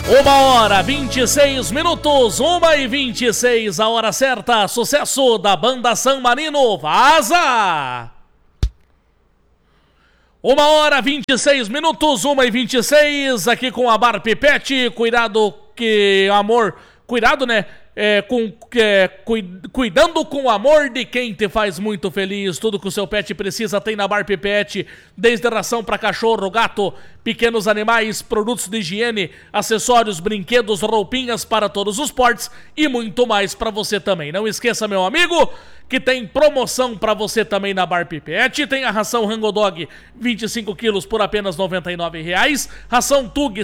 1h26, 1h26, a hora certa, sucesso da banda San Marino, vaza! 1h26, 1h26, aqui com a Bar Pipete, cuidado que amor, cuidado né, cuidando com o amor de quem te faz muito feliz. Tudo que o seu pet precisa tem na Bar Pipete, desde ração para cachorro, gato, pequenos animais, produtos de higiene, acessórios, brinquedos, roupinhas para todos os portes e muito mais para você também. Não esqueça, meu amigo, que tem promoção para você também na Bar Pipete. Tem a ração Rango Dog 25 quilos por apenas R$ 99,00, ração Tug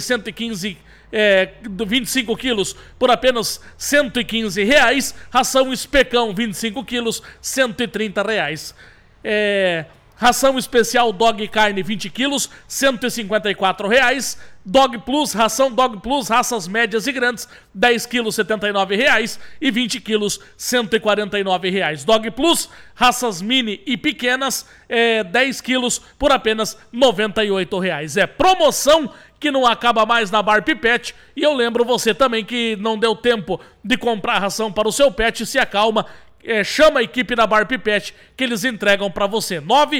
25 quilos por apenas R$ 115,00, ração Especão 25 quilos, R$ 130,00. Ração especial Dog Carne 20 quilos, R$ 154,00. Dog Plus, ração Dog Plus, raças médias e grandes, 10 quilos, R$ 79,00 e 20 quilos, R$ 149,00. Dog Plus, raças mini e pequenas, 10 quilos por apenas R$ 98,00. É promoção que não acaba mais na Bar Pipete. E eu lembro você também que não deu tempo de comprar ração para o seu pet, se acalma. Chama a equipe da Bar Pipete que eles entregam para você.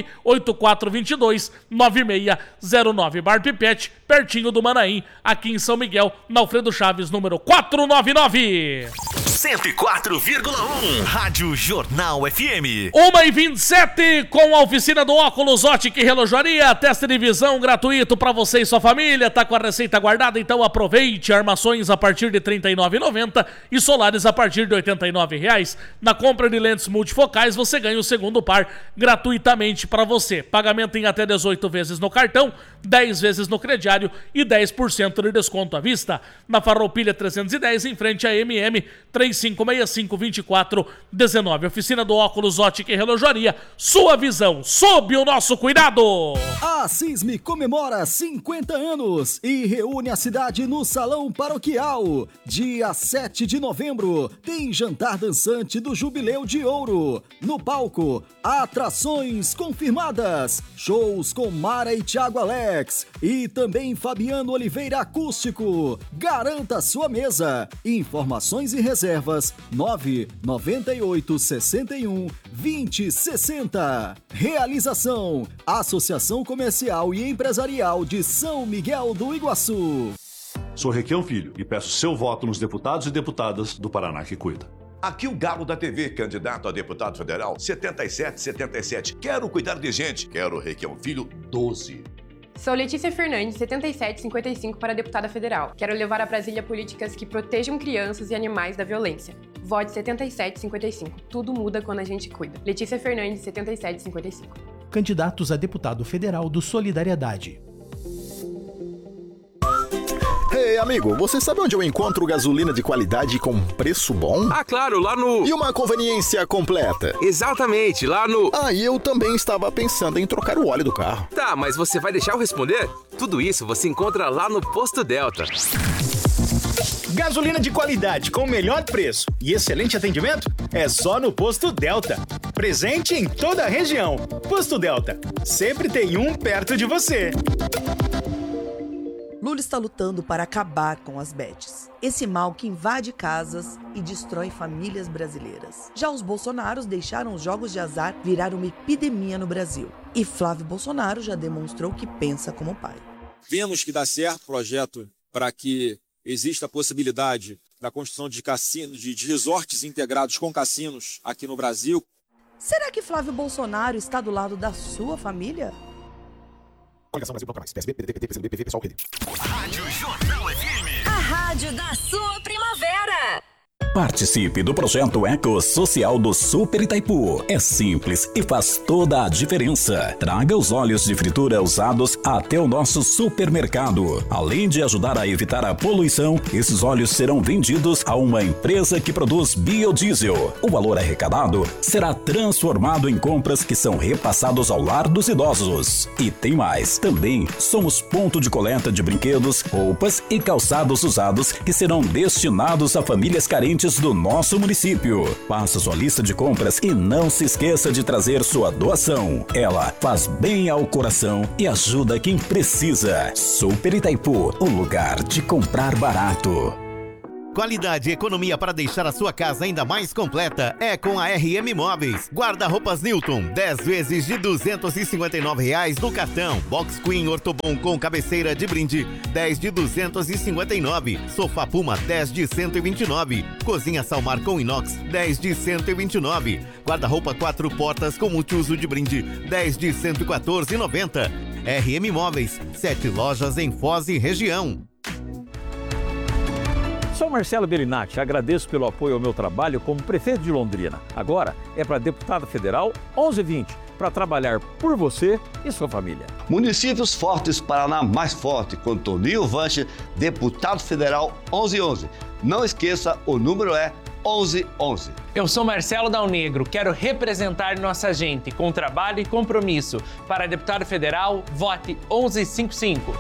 98422-9609. Bar Pipete, pertinho do Manaim, aqui em São Miguel, na Alfredo Chaves, número 499. 104,1 Rádio Jornal FM. 1h27 com a oficina do Óculos Ótica e Relojaria. Teste de visão gratuito para você e sua família. Tá com a receita guardada, então aproveite. Armações a partir de R$ 39,90 e solares a partir de R$ 89,00. Na compra de lentes multifocais, você ganha o segundo par gratuitamente para você. Pagamento em até 18 vezes no cartão, 10 vezes no crediário e 10% de desconto à vista. Na Farroupilha 310, em frente à MM, 3565-2419. Oficina do Óculos Ótica e Relojaria. Sua visão sob o nosso cuidado. A CISME comemora 50 anos e reúne a cidade no Salão Paroquial. Dia 7 de novembro, tem jantar dançante do Jubileu de Ouro. No palco, atrações confirmadas. Shows com Mara e Thiago Alex. E também Fabiano Oliveira Acústico. Garanta sua mesa. Informações e reservas 998 61 20 60. Realização: Associação Comercial e Empresarial de São Miguel do Iguaçu. Sou Requião Filho e peço seu voto nos deputados e deputadas do Paraná que cuida. Aqui o Galo da TV, candidato a deputado federal 7777. Quero cuidar de gente. Quero Requião Filho 12. Sou Letícia Fernandes, 7755 para deputada federal. Quero levar a Brasília políticas que protejam crianças e animais da violência. Vote 7755. Tudo muda quando a gente cuida. Letícia Fernandes, 7755. Candidatos a deputado federal do Solidariedade. Ei, amigo, você sabe onde eu encontro gasolina de qualidade com preço bom? Ah, claro, lá no... E uma conveniência completa. Exatamente, lá no... Ah, e eu também estava pensando em trocar o óleo do carro. Tá, mas você vai deixar eu responder? Tudo isso você encontra lá no Posto Delta. Gasolina de qualidade com o melhor preço e excelente atendimento é só no Posto Delta. Presente em toda a região. Posto Delta, sempre tem um perto de você. Lula está lutando para acabar com as bets, esse mal que invade casas e destrói famílias brasileiras. Já os Bolsonaros deixaram os jogos de azar virar uma epidemia no Brasil. E Flávio Bolsonaro já demonstrou que pensa como pai. Vemos que dá certo o projeto para que exista a possibilidade da construção de cassinos, de resorts integrados com cassinos aqui no Brasil. Será que Flávio Bolsonaro está do lado da sua família? PSB, PDT, PT, PCdoB, PV, PSOL, PD. Rádio Jornal FM. A rádio da sua primavera. Participe do projeto Eco Social do Super Itaipu. É simples e faz toda a diferença. Traga os óleos de fritura usados até o nosso supermercado. Além de ajudar a evitar a poluição, esses óleos serão vendidos a uma empresa que produz biodiesel. O valor arrecadado será transformado em compras que são repassados ao lar dos idosos. E tem mais. Também somos ponto de coleta de brinquedos, roupas e calçados usados que serão destinados a famílias carentes restaurantes do nosso município. Faça sua lista de compras e não se esqueça de trazer sua doação. Ela faz bem ao coração e ajuda quem precisa. Super Itaipu, o lugar de comprar barato. Qualidade e economia para deixar a sua casa ainda mais completa é com a RM Móveis. Guarda-roupas Newton, 10 vezes de R$ 259 no cartão. Box Queen Ortobon com cabeceira de brinde, 10 de 259. Sofá Puma, 10 de 129. Cozinha Salmar com inox, 10 de 129. Guarda-roupa 4 portas com multiuso de brinde, 10 de 114,90. RM Móveis, 7 lojas em Foz e região. Sou Marcelo Bellinati, agradeço pelo apoio ao meu trabalho como prefeito de Londrina. Agora é para deputado federal 1120, para trabalhar por você e sua família. Municípios Fortes, Paraná mais forte, com Toninho Vanche, deputado federal 1111. Não esqueça, o número é 1111. Eu sou Marcelo Dal Negro, quero representar nossa gente com trabalho e compromisso. Para deputado federal, vote 1155.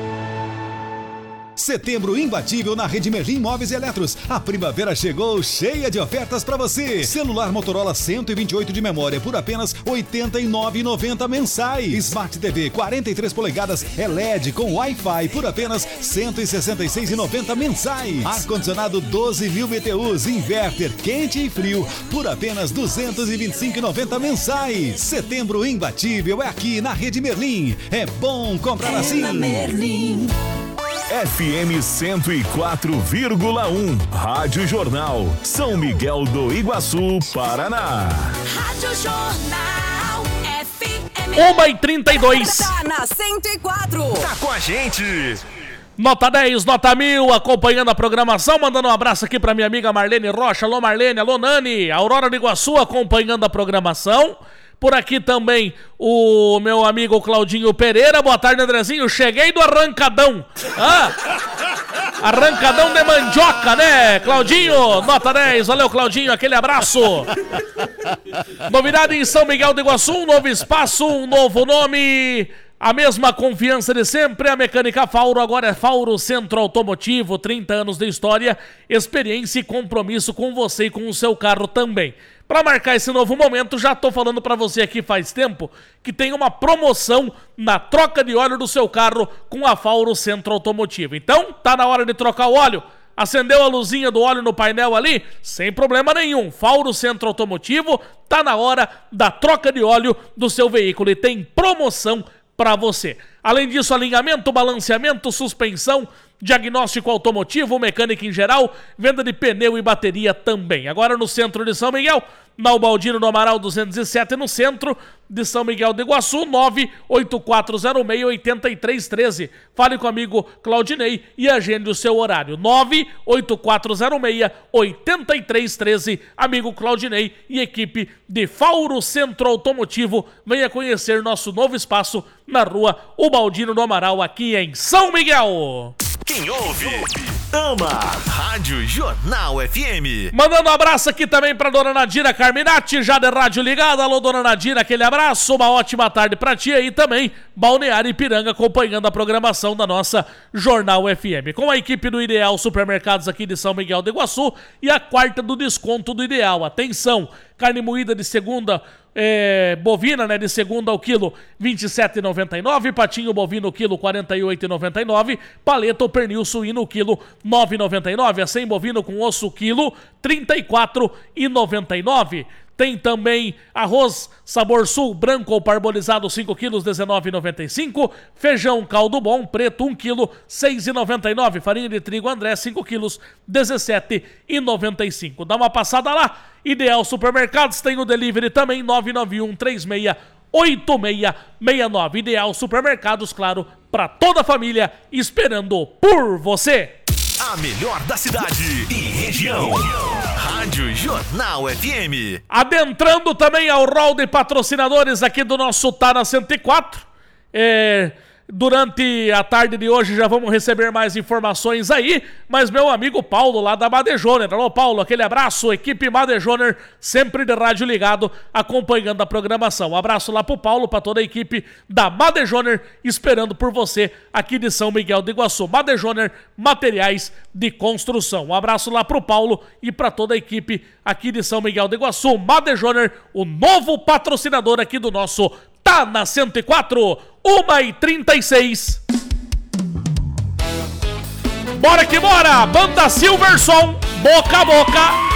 Setembro imbatível na Rede Merlin Móveis e Eletros. A primavera chegou cheia de ofertas para você. Celular Motorola 128 de memória por apenas R$ 89,90 mensais. Smart TV 43 polegadas LED com Wi-Fi por apenas R$ 166,90 mensais. Ar-condicionado 12.000 BTUs, inverter quente e frio por apenas R$ 225,90 mensais. Setembro imbatível é aqui na Rede Merlin. É bom comprar assim. Merlin. FM 104,1, Rádio Jornal, São Miguel do Iguaçu, Paraná. Rádio Jornal, FM. 1h32. Tá na 104. Tá com a gente. Nota 10, nota 1000, acompanhando a programação, mandando um abraço aqui pra minha amiga Marlene Rocha. Alô Marlene, alô Nani, Aurora do Iguaçu acompanhando a programação. Por aqui também o meu amigo Claudinho Pereira. Boa tarde, Andrezinho. Cheguei do arrancadão. Arrancadão de mandioca, né, Claudinho? Nota 10. Valeu, Claudinho. Aquele abraço. Novidade em São Miguel do Iguaçu. Um novo espaço, um novo nome. A mesma confiança de sempre. A Mecânica Fauro agora é Fauro Centro Automotivo. 30 anos de história, experiência e compromisso com você e com o seu carro também. Para marcar esse novo momento, já tô falando para você aqui faz tempo que tem uma promoção na troca de óleo do seu carro com a Fauro Centro Automotivo. Então, tá na hora de trocar o óleo? Acendeu a luzinha do óleo no painel ali? Sem problema nenhum. Fauro Centro Automotivo, tá na hora da troca de óleo do seu veículo e tem promoção para você. Além disso, alinhamento, balanceamento, suspensão, diagnóstico automotivo, mecânica em geral, venda de pneu e bateria também. Agora no centro de São Miguel, na Ubaldino do Amaral 207, no centro de São Miguel do Iguaçu, 98406-8313. Fale com o amigo Claudinei e agende o seu horário. 98406-8313. Amigo Claudinei e equipe de Fauro Centro Automotivo. Venha conhecer nosso novo espaço na rua Ubaldino do Amaral, aqui em São Miguel. Quem ouve, ama Rádio Jornal FM. Mandando um abraço aqui também pra dona Nadira Carminati, já de rádio ligada. Alô, dona Nadira, aquele abraço, uma ótima tarde pra ti aí também. Balneário Ipiranga acompanhando a programação da nossa Jornal FM. Com a equipe do Ideal Supermercados aqui de São Miguel do Iguaçu e a quarta do desconto do Ideal. Atenção, carne moída de segunda, bovina, né, de segunda ao quilo, R$ 27,99, patinho bovino quilo, R$ 48,99, paleta ou pernil suíno quilo, R$ 9,99, acém bovino com osso quilo, R$ 34,99. Tem também arroz sabor sul, branco ou parbolizado 5 quilos, R$ 19,95. Feijão caldo bom, preto 1 quilo, R$ 6,99. Farinha de trigo André 5 quilos, R$ 17,95. Dá uma passada lá. Ideal Supermercados tem o delivery também, 991368669. Ideal Supermercados, claro, para toda a família, esperando por você. A melhor da cidade e região. Rádio Jornal FM. Adentrando também ao rol de patrocinadores aqui do nosso Tá na 104. Durante a tarde de hoje já vamos receber mais informações aí, mas meu amigo Paulo lá da Madejoner. Alô Paulo, aquele abraço, equipe Madejoner, sempre de rádio ligado, acompanhando a programação. Um abraço lá pro Paulo, pra toda a equipe da Madejoner, esperando por você aqui de São Miguel do Iguaçu. Madejoner, materiais de construção. Um abraço lá pro Paulo e pra toda a equipe aqui de São Miguel do Iguaçu. Madejoner, o novo patrocinador aqui do nosso Tá na 104, 1h36. Bora que bora! Banda Silverson, Boca a Boca.